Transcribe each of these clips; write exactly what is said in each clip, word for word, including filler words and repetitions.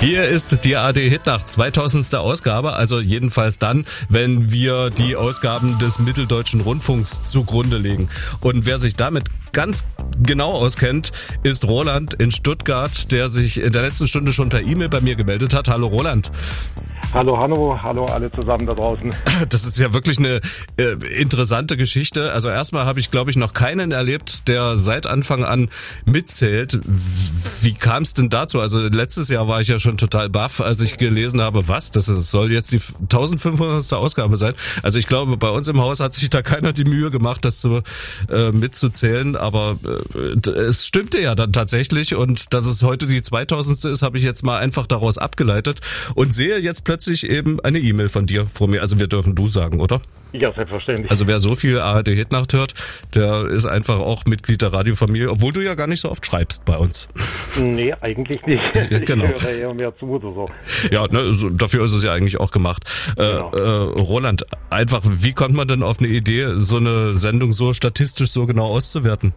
Hier ist die A R D Hitnacht, zweitausendste Ausgabe, also jedenfalls dann, wenn wir die Ausgaben des Mitteldeutschen Rundfunks zugrunde legen. Und wer sich damit ganz genau auskennt, ist Roland in Stuttgart, der sich in der letzten Stunde schon per E-Mail bei mir gemeldet hat. Hallo Roland. Hallo Hanno, hallo alle zusammen da draußen. Das ist ja wirklich eine äh, interessante Geschichte. Also erstmal habe ich, glaube ich, noch keinen erlebt, der seit Anfang an mitzählt. Wie kam es denn dazu? Also letztes Jahr war ich ja schon total baff, als ich gelesen habe, was, das ist, soll jetzt die eintausendfünfhundertste Ausgabe sein. Also ich glaube, bei uns im Haus hat sich da keiner die Mühe gemacht, das zu, äh, mitzuzählen. Aber äh, es stimmte ja dann tatsächlich. Und dass es heute die zweitausendste ist, habe ich jetzt mal einfach daraus abgeleitet und sehe jetzt plötzlich eben eine E-Mail von dir vor mir. Also wir dürfen du sagen, oder? Ja, selbstverständlich. Also wer so viel A R D Hitnacht hört, der ist einfach auch Mitglied der Radiofamilie, obwohl du ja gar nicht so oft schreibst bei uns. Nee, eigentlich nicht. Ja, genau. Ich höre eher mehr zu oder so. Ja, ne, so, dafür ist es ja eigentlich auch gemacht. Genau. Äh, äh, Roland, einfach, wie kommt man denn auf eine Idee, so eine Sendung so statistisch so genau auszuwerten?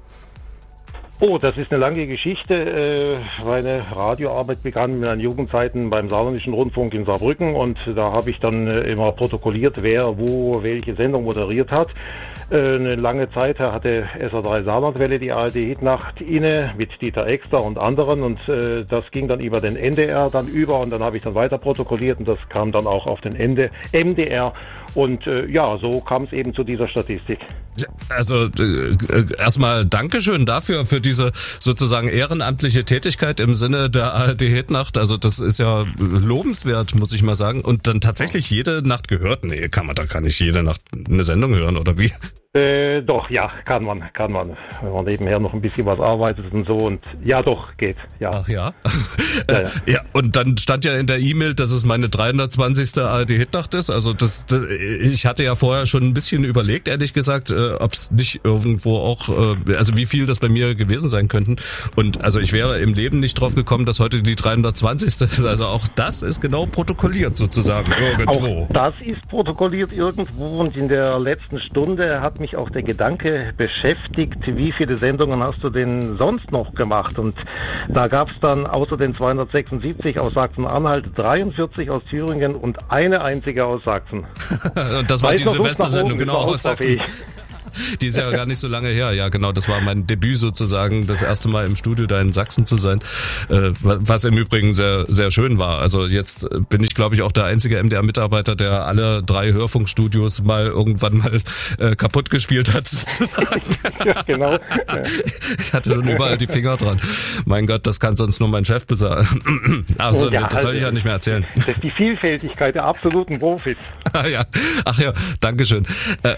Oh, das ist eine lange Geschichte. Meine Radioarbeit begann in meinen Jugendzeiten beim Saarländischen Rundfunk in Saarbrücken und da habe ich dann immer protokolliert, wer wo welche Sendung moderiert hat. Eine lange Zeit hatte S R drei Saarlandwelle die A R D Hitnacht inne mit Dieter Exter und anderen und das ging dann über den N D R dann über und dann habe ich dann weiter protokolliert und das kam dann auch auf den M D R und ja, so kam es eben zu dieser Statistik. Also äh, erstmal Dankeschön dafür, für diese sozusagen ehrenamtliche Tätigkeit im Sinne der A R D Hitnacht. Also das ist ja lobenswert, muss ich mal sagen. Und dann tatsächlich jede Nacht gehört? Nee, kann man da kann nicht jede Nacht eine Sendung hören, oder wie? Äh, doch, ja, kann man, kann man. Wenn man nebenher noch ein bisschen was arbeitet und so und ja, doch, geht, ja. Ach ja? Ja, ja. Ja, und dann stand ja in der E-Mail, dass es meine dreihundertzwanzigste A R D Hitnacht ist. Also das, das, ich hatte ja vorher schon ein bisschen überlegt, ehrlich gesagt, äh, ob es nicht irgendwo auch, äh, also wie viel das bei mir gewesen sein könnten. Und also ich wäre im Leben nicht drauf gekommen, dass heute die dreihundertzwanzigste ist. Also auch das ist genau protokolliert sozusagen irgendwo. Auch das ist protokolliert irgendwo und in der letzten Stunde hat mich auch der Gedanke beschäftigt, wie viele Sendungen hast du denn sonst noch gemacht? Und da gab es dann außer den zweihundertsechsundsiebzig aus Sachsen-Anhalt dreiundvierzig aus Thüringen und eine einzige aus Sachsen. Und das war die Silvestersendung, genau, aus Sachsen. Die ist ja gar nicht so lange her. Ja, genau, das war mein Debüt sozusagen, das erste Mal im Studio da in Sachsen zu sein, äh, was im Übrigen sehr sehr schön war. Also jetzt bin ich, glaube ich, auch der einzige M D R-Mitarbeiter, der alle drei Hörfunkstudios mal irgendwann mal äh, kaputt gespielt hat, sozusagen. Ja, genau. Ich hatte schon überall die Finger dran. Mein Gott, das kann sonst nur mein Chef besagen. Also, ja, das soll ich ja nicht mehr erzählen. Das ist die Vielfältigkeit der absoluten Profis. Ja, ach ja, Dankeschön. Äh,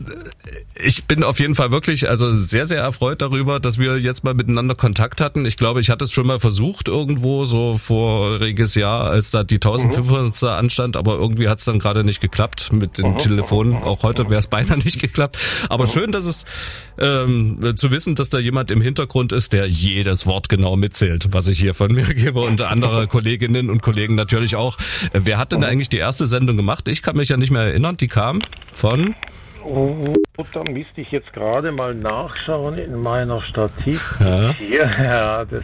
Ich bin auf jeden Fall wirklich also sehr, sehr erfreut darüber, dass wir jetzt mal miteinander Kontakt hatten. Ich glaube, ich hatte es schon mal versucht irgendwo so voriges Jahr, als da die eintausendfünfhundertste anstand, aber irgendwie hat es dann gerade nicht geklappt mit den Telefonen. Auch heute wäre es beinahe nicht geklappt. Aber schön, dass es ähm, zu wissen, dass da jemand im Hintergrund ist, der jedes Wort genau mitzählt, was ich hier von mir gebe und andere Kolleginnen und Kollegen natürlich auch. Wer hat denn eigentlich die erste Sendung gemacht? Ich kann mich ja nicht mehr erinnern. Die kam von... Oh, da müsste ich jetzt gerade mal nachschauen in meiner Statistik. Ja, ja das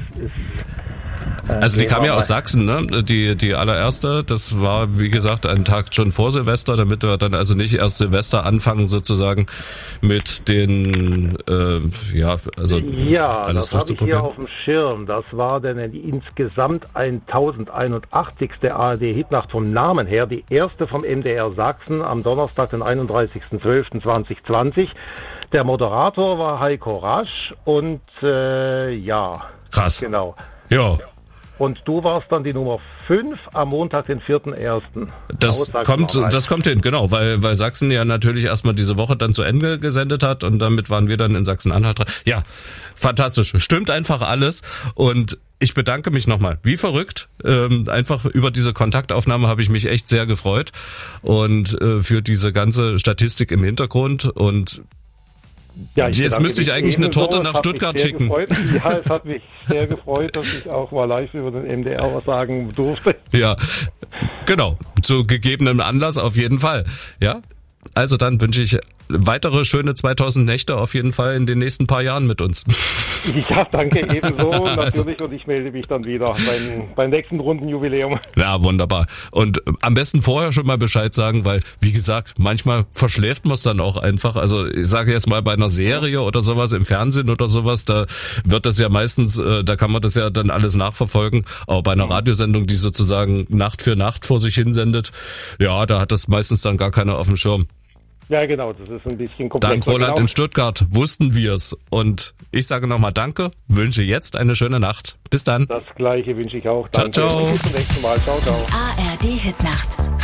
ist... Äh, also die kam ja aus Sachsen, ne? Die die allererste, das war wie gesagt ein Tag schon vor Silvester, damit wir dann also nicht erst Silvester anfangen sozusagen mit den äh, ja also ja alles das habe ich hier auf dem Schirm. Das war dann die insgesamt tausendeinundachtzigste A R D Hitnacht vom Namen her, die erste vom M D R Sachsen am Donnerstag, den einunddreißigsten zwölften zweitausendzwanzig. Der Moderator war Heiko Rasch und äh, ja krass genau ja. Und du warst dann die Nummer fünf am Montag, den vierten ersten. Das kommt, das kommt hin, genau, weil, weil Sachsen ja natürlich erstmal diese Woche dann zu Ende gesendet hat und damit waren wir dann in Sachsen-Anhalt dran. Ja, fantastisch. Stimmt einfach alles und ich bedanke mich nochmal. Wie verrückt. Ähm, einfach über diese Kontaktaufnahme habe ich mich echt sehr gefreut und äh, für diese ganze Statistik im Hintergrund und ja, jetzt müsste ich eigentlich eine Torte nach Stuttgart schicken. Gefreut. Ja, es hat mich sehr gefreut, dass ich auch mal live über den M D R was sagen durfte. Ja, genau. Zu gegebenem Anlass auf jeden Fall. Ja, also dann wünsche ich weitere schöne zweitausend Nächte auf jeden Fall in den nächsten paar Jahren mit uns. Ja, danke, ebenso natürlich. Und ich melde mich dann wieder beim, beim nächsten Rundenjubiläum. Ja, wunderbar. Und am besten vorher schon mal Bescheid sagen, weil, wie gesagt, manchmal verschläft man es dann auch einfach. Also ich sage jetzt mal bei einer Serie oder sowas im Fernsehen oder sowas, da wird das ja meistens, äh, da kann man das ja dann alles nachverfolgen. Aber bei einer Radiosendung, die sozusagen Nacht für Nacht vor sich hinsendet, ja, da hat das meistens dann gar keiner auf dem Schirm. Ja, genau, das ist ein bisschen komplexer. Dank Roland genau. in Stuttgart wussten wir's. Und ich sage nochmal Danke, wünsche jetzt eine schöne Nacht. Bis dann. Das Gleiche wünsche ich auch. Danke. Ciao, ciao. Und bis zum nächsten Mal. Ciao, ciao. A R D Hitnacht.